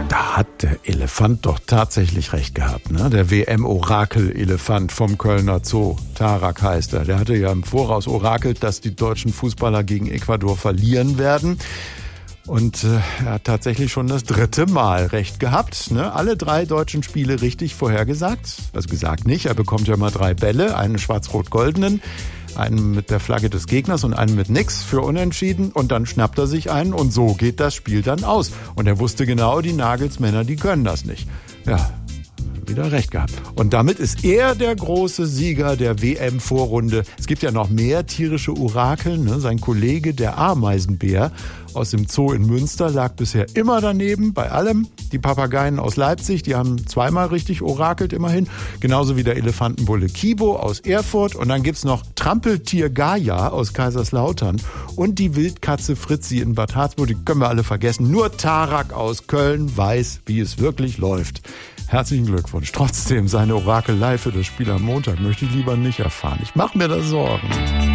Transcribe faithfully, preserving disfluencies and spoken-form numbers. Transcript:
Da hat der Elefant doch tatsächlich recht gehabt, ne? Der W M-Orakel-Elefant vom Kölner Zoo, Tarak heißt er. Der hatte ja im Voraus orakelt, dass die deutschen Fußballer gegen Ecuador verlieren werden. Und äh, er hat tatsächlich schon das dritte Mal recht gehabt, ne? Alle drei deutschen Spiele richtig vorhergesagt. Also gesagt nicht, er bekommt ja mal drei Bälle, einen schwarz-rot-goldenen, einen mit der Flagge des Gegners und einen mit nix für Unentschieden. Und dann schnappt er sich einen und so geht das Spiel dann aus. Und er wusste genau, die Nagelsmänner, die können das nicht. Ja, wieder recht gehabt. Und damit ist er der große Sieger der W M-Vorrunde. Es gibt ja noch mehr tierische Orakel, ne? Sein Kollege, der Ameisenbär aus dem Zoo in Münster, lag bisher immer daneben, bei allem. Die Papageien aus Leipzig, die haben zweimal richtig orakelt, immerhin. Genauso wie der Elefantenbulle Kibo aus Erfurt. Und dann gibt's noch Trampeltier Gaia aus Kaiserslautern und die Wildkatze Fritzi in Bad Harzburg. Die können wir alle vergessen. Nur Tarak aus Köln weiß, wie es wirklich läuft. Herzlichen Glückwunsch. Trotzdem, seine Orakelei für das Spiel am Montag möchte ich lieber nicht erfahren. Ich mache mir da Sorgen.